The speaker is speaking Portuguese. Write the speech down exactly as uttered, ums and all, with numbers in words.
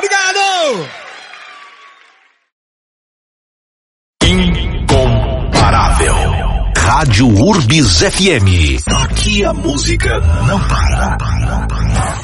ligado? Incomparável. Rádio Urbis F M. Aqui a música não para.